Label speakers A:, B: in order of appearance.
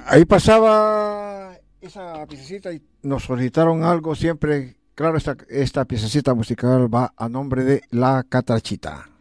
A: Ahí pasaba esa piececita y nos solicitaron algo siempre. Claro, esta piececita musical va a nombre de La Catrachita.